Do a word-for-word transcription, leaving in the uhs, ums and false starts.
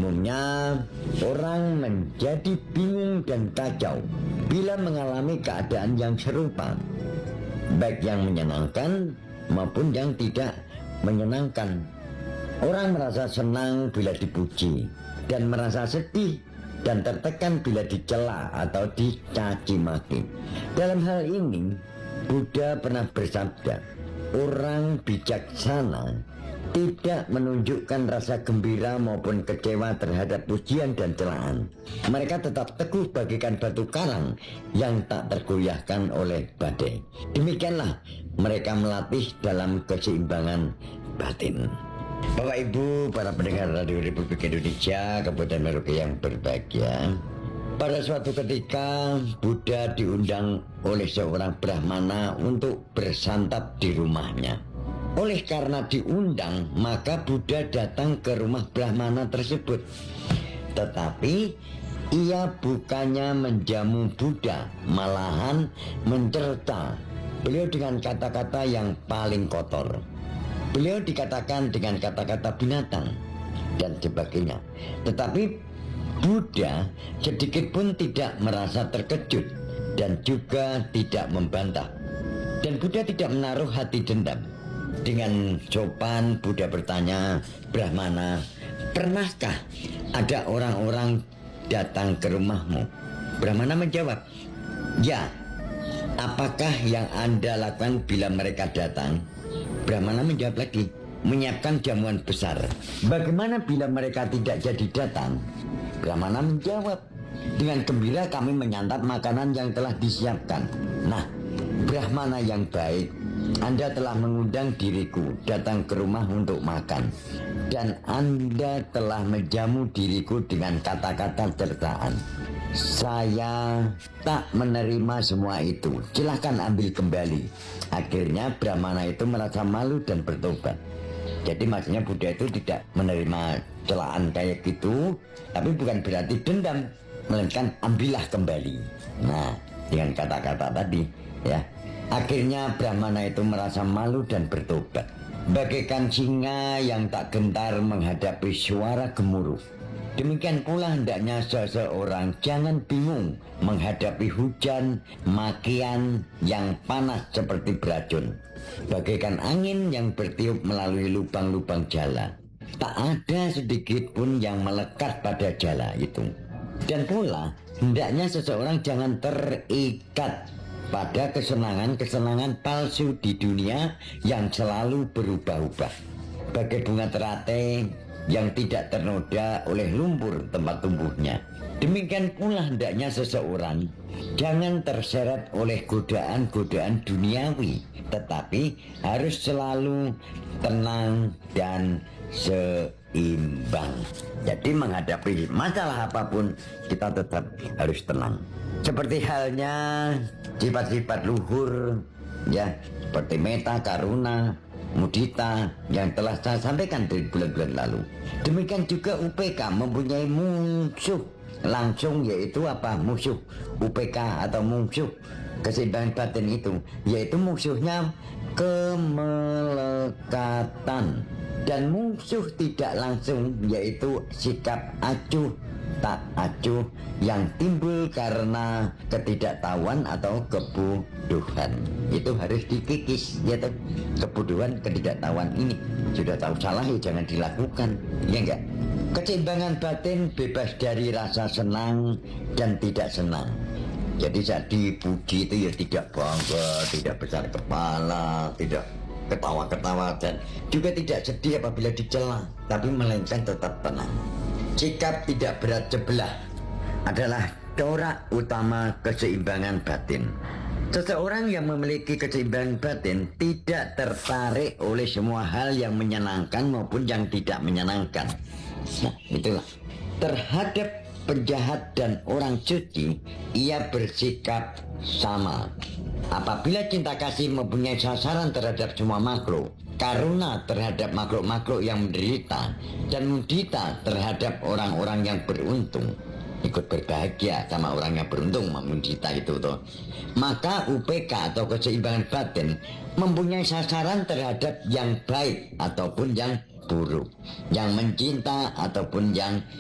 umumnya, orang menjadi bingung dan kacau bila mengalami keadaan yang serupa, baik yang menyenangkan maupun yang tidak menyenangkan. Orang merasa senang bila dipuji dan merasa sedih dan tertekan bila dicela atau dicaci maki. Dalam hal ini, Buddha pernah bersabda, orang bijaksana tidak menunjukkan rasa gembira maupun kecewa terhadap pujian dan celaan. Mereka tetap teguh bagaikan batu karang yang tak tergoyahkan oleh badai. Demikianlah mereka melatih dalam keseimbangan batin. Bapak Ibu, para pendengar Radio Republik Indonesia, Kabupaten Merauke yang berbahagia. Pada suatu ketika, Buddha diundang oleh seorang Brahmana untuk bersantap di rumahnya. Oleh karena diundang, maka Buddha datang ke rumah Brahmana tersebut. Tetapi ia bukannya menjamu Buddha, malahan mencerca beliau dengan kata-kata yang paling kotor. Beliau dikatakan dengan kata-kata binatang dan sebagainya. Tetapi Buddha sedikit pun tidak merasa terkejut dan juga tidak membantah. Dan Buddha tidak menaruh hati dendam. Dengan sopan Buddha bertanya, Brahmana, pernahkah ada orang-orang datang ke rumahmu? Brahmana menjawab, ya. Apakah yang Anda lakukan bila mereka datang? Brahmana menjawab lagi, menyiapkan jamuan besar. Bagaimana bila mereka tidak jadi datang? Brahmana menjawab, dengan gembira kami menyantap makanan yang telah disiapkan. Nah, Brahmana yang baik, Anda telah mengundang diriku datang ke rumah untuk makan. Dan Anda telah menjamu diriku dengan kata-kata cercaan. Saya tak menerima semua itu. Silahkan ambil kembali. Akhirnya Brahmana itu merasa malu dan bertobat. Jadi maksudnya Buddha itu tidak menerima celaan kayak gitu, tapi bukan berarti dendam, melainkan ambillah kembali. Nah, dengan kata-kata tadi, ya. Akhirnya Brahmana itu merasa malu dan bertobat. Bagaikan singa yang tak gentar menghadapi suara gemuruh. Demikian pula hendaknya seseorang jangan bingung menghadapi hujan, makian yang panas seperti beracun. Bagaikan angin yang bertiup melalui lubang-lubang jala. Tak ada sedikit pun yang melekat pada jala itu. Dan pula hendaknya seseorang jangan terikat pada kesenangan-kesenangan palsu di dunia yang selalu berubah-ubah. Bagai bunga teratai yang tidak ternoda oleh lumpur tempat tumbuhnya. Demikian pula hendaknya seseorang jangan terseret oleh godaan-godaan duniawi, tetapi harus selalu tenang dan seimbang. Jadi menghadapi masalah apapun kita tetap harus tenang. Seperti halnya sifat-sifat luhur, ya, seperti meta, karuna, mudita yang telah saya sampaikan dari bulan-bulan lalu. Demikian juga U P K mempunyai musuh langsung, yaitu apa? Musuh U P K atau musuh keseimbangan batin itu, yaitu musuhnya kemelekatan, dan musuh tidak langsung yaitu sikap acuh tak acuh yang timbul karena ketidaktahuan atau kebodohan. Itu harus dikikis, yaitu kebodohan, ketidaktahuan ini. Sudah tahu salah ya jangan dilakukan, ya enggak? Keseimbangan batin bebas dari rasa senang dan tidak senang. Jadi saat dipuji itu ya tidak bangga, tidak besar kepala, tidak ketawa-ketawa, dan juga tidak sedih apabila dicela, tapi melainkan tetap tenang. Sikap tidak berat sebelah adalah corak utama keseimbangan batin. Seseorang yang memiliki keseimbangan batin tidak tertarik oleh semua hal yang menyenangkan maupun yang tidak menyenangkan. Nah, itulah. Terhadap penjahat dan orang suci, ia bersikap sama. Apabila cinta kasih mempunyai sasaran terhadap semua makhluk, karuna terhadap makhluk-makhluk yang menderita, dan mudita terhadap orang-orang yang beruntung, ikut berbahagia sama orang yang beruntung, mudita itu tuh. Maka U P K atau keseimbangan batin mempunyai sasaran terhadap yang baik ataupun yang buruk, yang mencinta ataupun yang